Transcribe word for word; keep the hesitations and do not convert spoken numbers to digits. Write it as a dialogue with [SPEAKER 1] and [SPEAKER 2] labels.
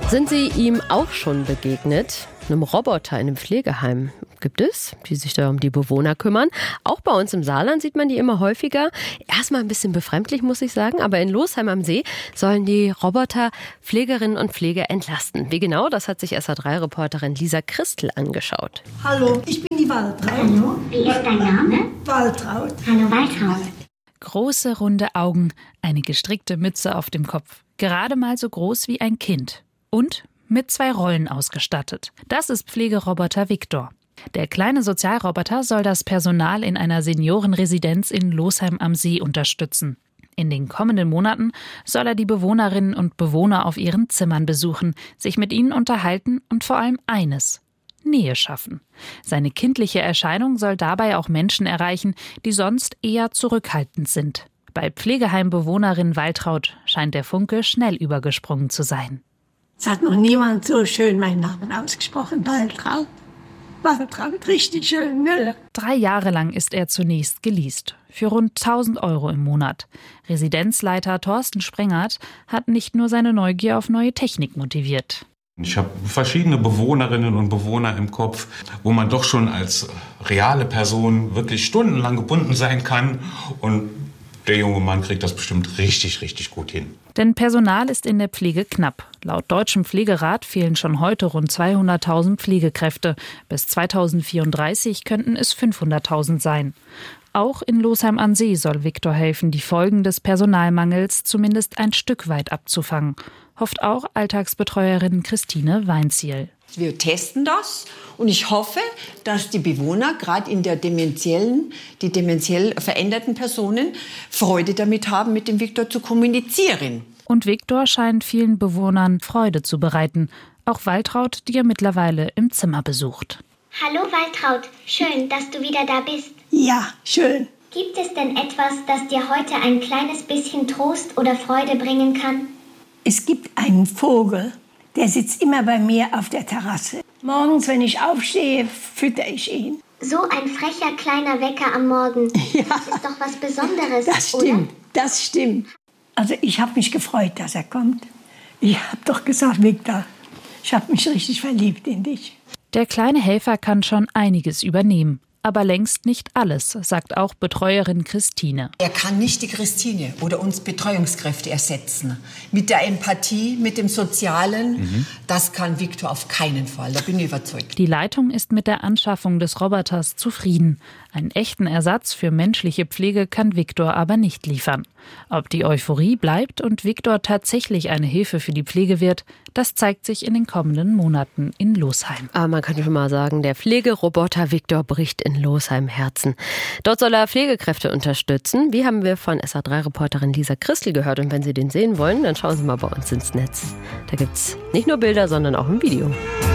[SPEAKER 1] Sind Sie ihm auch schon begegnet? Einem Roboter in einem Pflegeheim gibt es, die sich da um die Bewohner kümmern. Auch bei uns im Saarland sieht man die immer häufiger. Erstmal ein bisschen befremdlich, muss ich sagen, aber in Losheim am See sollen die Roboter Pflegerinnen und Pfleger entlasten. Wie genau, das hat sich S R drei Reporterin Lisa Christel angeschaut.
[SPEAKER 2] Hallo, ich bin die Waltraud.
[SPEAKER 3] Hallo, wie ist dein Name?
[SPEAKER 2] Waltraud.
[SPEAKER 3] Hallo, Waltraud.
[SPEAKER 4] Große, runde Augen, eine gestrickte Mütze auf dem Kopf. Gerade mal so groß wie ein Kind. Und mit zwei Rollen ausgestattet. Das ist Pflegeroboter Viktor. Der kleine Sozialroboter soll das Personal in einer Seniorenresidenz in Losheim am See unterstützen. In den kommenden Monaten soll er die Bewohnerinnen und Bewohner auf ihren Zimmern besuchen, sich mit ihnen unterhalten und vor allem eines: Nähe schaffen. Seine kindliche Erscheinung soll dabei auch Menschen erreichen, die sonst eher zurückhaltend sind. Bei Pflegeheimbewohnerin Waltraud scheint der Funke schnell übergesprungen zu sein.
[SPEAKER 2] Es hat noch niemand so schön meinen Namen ausgesprochen, Waltraud. Waltraud, richtig schön, ne?
[SPEAKER 4] Drei Jahre lang ist er zunächst geleast. Für rund tausend Euro im Monat. Residenzleiter Thorsten Sprengert hat nicht nur seine Neugier auf neue Technik motiviert.
[SPEAKER 5] Ich habe verschiedene Bewohnerinnen und Bewohner im Kopf, wo man doch schon als reale Person wirklich stundenlang gebunden sein kann. Und der junge Mann kriegt das bestimmt richtig, richtig gut hin.
[SPEAKER 4] Denn Personal ist in der Pflege knapp. Laut Deutschem Pflegerat fehlen schon heute rund zweihunderttausend Pflegekräfte. Bis zweitausendvierunddreißig könnten es fünfhunderttausend sein. Auch in Losheim am See soll Viktor helfen, die Folgen des Personalmangels zumindest ein Stück weit abzufangen. Hofft auch Alltagsbetreuerin Christine Weinziel.
[SPEAKER 6] Wir testen das und ich hoffe, dass die Bewohner, gerade in der dementiellen, die dementiell veränderten Personen, Freude damit haben, mit dem Viktor zu kommunizieren.
[SPEAKER 4] Und Viktor scheint vielen Bewohnern Freude zu bereiten. Auch Waltraud, die er mittlerweile im Zimmer besucht.
[SPEAKER 3] Hallo Waltraud, schön, dass du wieder da bist.
[SPEAKER 2] Ja, schön.
[SPEAKER 3] Gibt es denn etwas, das dir heute ein kleines bisschen Trost oder Freude bringen kann?
[SPEAKER 2] Es gibt einen Vogel, der sitzt immer bei mir auf der Terrasse. Morgens, wenn ich aufstehe, fütter ich ihn.
[SPEAKER 3] So ein frecher kleiner Wecker am Morgen.
[SPEAKER 2] Ja.
[SPEAKER 3] Das ist doch was Besonderes,
[SPEAKER 2] Das stimmt,
[SPEAKER 3] oder?
[SPEAKER 2] das stimmt. Also ich habe mich gefreut, dass er kommt. Ich habe doch gesagt, Viktor, ich habe mich richtig verliebt in dich.
[SPEAKER 4] Der kleine Helfer kann schon einiges übernehmen. Aber längst nicht alles, sagt auch Betreuerin Christine.
[SPEAKER 6] Er kann nicht die Christine oder uns Betreuungskräfte ersetzen. Mit der Empathie, mit dem Sozialen, mhm. das kann Viktor auf keinen Fall, da bin ich überzeugt.
[SPEAKER 4] Die Leitung ist mit der Anschaffung des Roboters zufrieden. Einen echten Ersatz für menschliche Pflege kann Viktor aber nicht liefern. Ob die Euphorie bleibt und Viktor tatsächlich eine Hilfe für die Pflege wird, das zeigt sich in den kommenden Monaten in Losheim.
[SPEAKER 1] Aber man kann schon mal sagen, der Pflegeroboter Viktor bricht in Losheim Herzen. Dort soll er Pflegekräfte unterstützen. Wie haben wir von S R drei Reporterin Lisa Christel gehört. Und wenn Sie den sehen wollen, dann schauen Sie mal bei uns ins Netz. Da gibt's nicht nur Bilder, sondern auch ein Video.